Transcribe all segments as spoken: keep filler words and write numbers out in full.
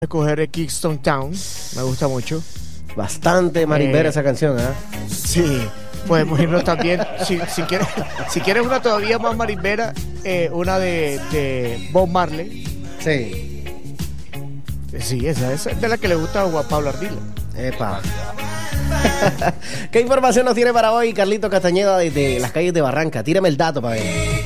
Escoger Kingston Town, me gusta mucho. Bastante marimbera eh, esa canción, ¿eh? Sí, podemos irnos también. Si, si, quieres, si quieres una todavía más marimbera, eh, una de, de Bob Marley. Sí. Sí, esa, esa es de la que le gusta a Juan Pablo Ardila. Epa. ¿Qué información nos tiene para hoy Carlito Castañeda desde las calles de Barranca? Tírame el dato para ver.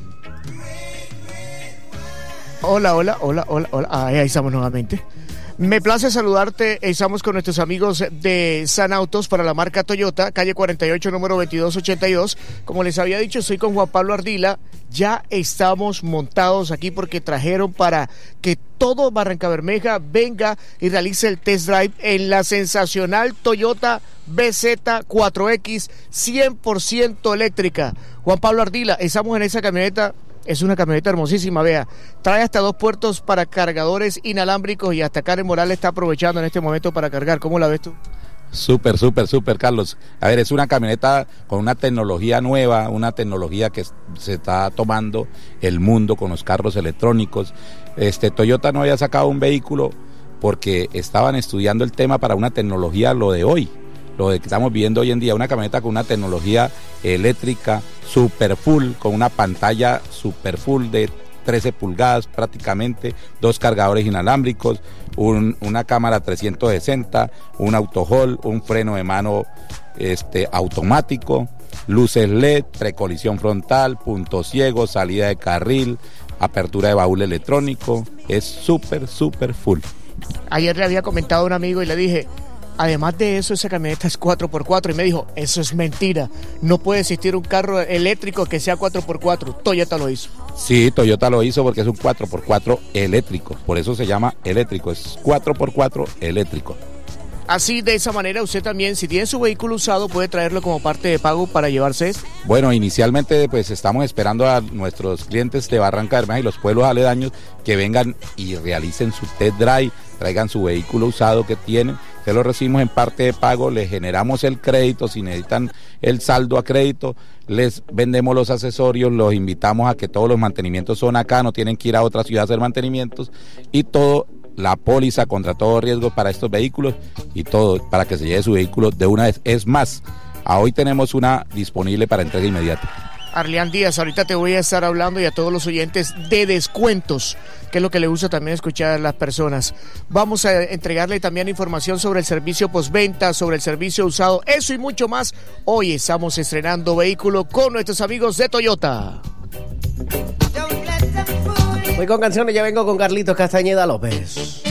Hola, hola, hola, hola, hola. Ah, ahí estamos nuevamente. Me place saludarte. Estamos con nuestros amigos de San Autos para la marca Toyota, calle cuarenta y ocho, número veintidós ochenta y dos. Como les había dicho, estoy con Juan Pablo Ardila. Ya estamos montados aquí porque trajeron para que todo Barrancabermeja venga y realice el test drive en la sensacional Toyota B Z cuatro X cien por ciento eléctrica. Juan Pablo Ardila, estamos en esa camioneta. Es una camioneta hermosísima, vea. Trae hasta dos puertos para cargadores inalámbricos y hasta Karen Morales está aprovechando en este momento para cargar. ¿Cómo la ves tú? Súper, súper, súper, Carlos. A ver, es una camioneta con una tecnología nueva, una tecnología que se está tomando el mundo con los carros electrónicos. Este Toyota no había sacado un vehículo porque estaban estudiando el tema para una tecnología, lo de hoy. Lo que estamos viendo hoy en día, una camioneta con una tecnología eléctrica super full, con una pantalla super full de trece pulgadas prácticamente, dos cargadores inalámbricos, un, una cámara trescientos sesenta, un auto hold, un freno de mano este, automático, luces L E D, precolisión frontal, punto ciego, salida de carril, apertura de baúl electrónico, es súper, súper full. Ayer le había comentado a un amigo y le dije, además de eso, esa camioneta es cuatro por cuatro y me dijo, eso es mentira, no puede existir un carro eléctrico que sea cuatro por cuatro, Toyota lo hizo. Sí, Toyota lo hizo porque es un cuatro por cuatro eléctrico, por eso se llama eléctrico, es cuatro por cuatro eléctrico. Así, de esa manera, usted también, si tiene su vehículo usado, puede traerlo como parte de pago para llevarse esto. Bueno, inicialmente pues estamos esperando a nuestros clientes de Barrancabermeja y los pueblos aledaños que vengan y realicen su test drive, traigan su vehículo usado que tienen, se lo recibimos en parte de pago, les generamos el crédito, si necesitan el saldo a crédito, les vendemos los accesorios, los invitamos a que todos los mantenimientos son acá, no tienen que ir a otra ciudad a hacer mantenimientos y todo, la póliza contra todo riesgo para estos vehículos y todo para que se lleve su vehículo de una vez. Es más, a hoy tenemos una disponible para entrega inmediata. Arlian Díaz, ahorita te voy a estar hablando y a todos los oyentes de descuentos, que es lo que le gusta también escuchar a las personas. Vamos a entregarle también información sobre el servicio postventa, sobre el servicio usado, eso y mucho más. Hoy estamos estrenando vehículo con nuestros amigos de Toyota. Voy con canciones, ya vengo con Carlitos Castañeda López.